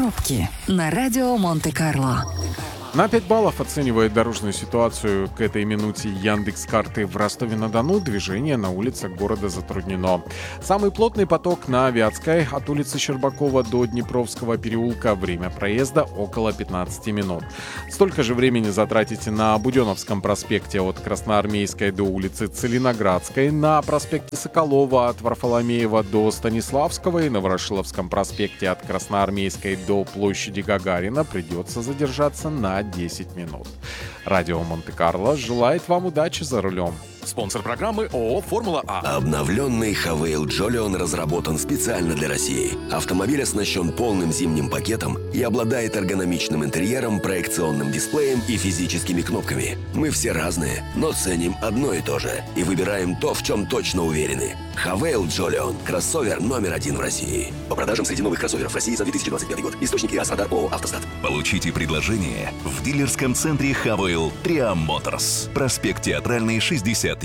Пробки на радио Монте-Карло. На 5 баллов оценивает дорожную ситуацию к этой минуте Яндекс.Карты в Ростове-на-Дону. Движение на улицах города затруднено. Самый плотный поток на Вятской от улицы Щербакова до Днепровского переулка. Время проезда около 15 минут. Столько же времени затратите на Буденновском проспекте от Красноармейской до улицы Целиноградской, на проспекте Соколова от Варфоломеева до Станиславского и на Ворошиловском проспекте от Красноармейской до площади Гагарина придется задержаться на 10 минут. Радио Монте-Карло желает вам удачи за рулем. Спонсор программы ООО «Формула А». Обновленный Хавейл Джолион разработан специально для России. Автомобиль оснащен полным зимним пакетом и обладает эргономичным интерьером, проекционным дисплеем и физическими кнопками. Мы все разные, но ценим одно и то же. И выбираем то, в чем точно уверены. Хавейл Джолион. Кроссовер номер 1 в России. По продажам среди новых кроссоверов в России за 2025 год. Источники АС-Радар ООО «Автостат». Получите предложение в дилерском центре Хавейл Триам Моторс. Проспект Театральный, 60Е.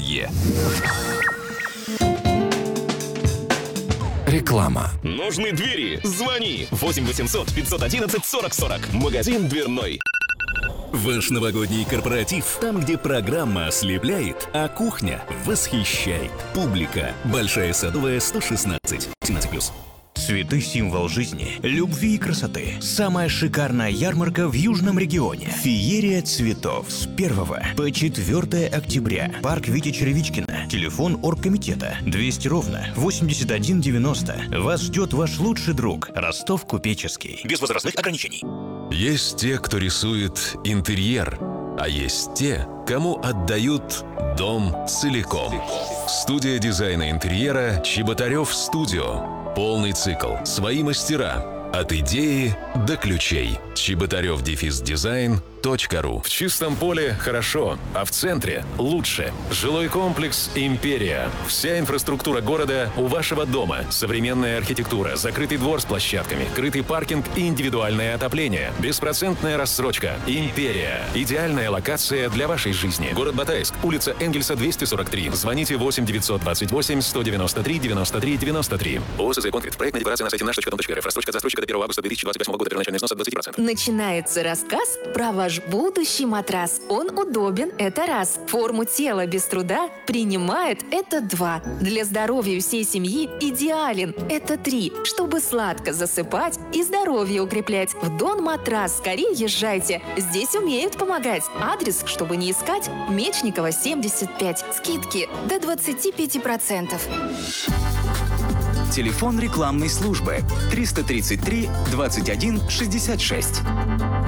Реклама. Нужны двери? Звони 8 800 511 40 40. Магазин дверной. Ваш новогодний корпоратив, там, где программа ослепляет, а кухня восхищает. Публика. Большая Садовая, 116. 17+. Цветы – символ жизни, любви и красоты. Самая шикарная ярмарка в Южном регионе. Феерия цветов с 1 по 4 октября. Парк Вити Черевичкина. Телефон оргкомитета 200 ровно 81 90. Вас ждет ваш лучший друг Ростов Купеческий. Без возрастных ограничений. Есть те, кто рисует интерьер, а есть те, кому отдают дом целиком. Студия дизайна интерьера «Чеботарев Студио». Полный цикл. Свои мастера. От идеи до ключей. Чеботарев-дизайн.ру. В чистом поле хорошо, а в центре лучше. Жилой комплекс «Империя». Вся инфраструктура города у вашего дома. Современная архитектура, закрытый двор с площадками, крытый паркинг и индивидуальное отопление. Беспроцентная рассрочка. «Империя». Идеальная локация для вашей жизни. Город Батайск. Улица Энгельса, 243. Звоните 8 928 193 93 93. ОСЗ «Конкрет». Проектная декларация на сайте наш.дом.рф. Рассрочка застройщика до 1 августа 2028 года. Первоначальный взнос от 20%. Начинается рассказ про ваш будущий матрас. Он удобен, это раз. Форму тела без труда принимает, это 2. Для здоровья всей семьи идеален, это 3. Чтобы сладко засыпать и здоровье укреплять, в Дон Матрас скорее езжайте. Здесь умеют помогать. Адрес, чтобы не искать, Мечникова, 75. Скидки до 25%. Телефон рекламной службы 333 21 66.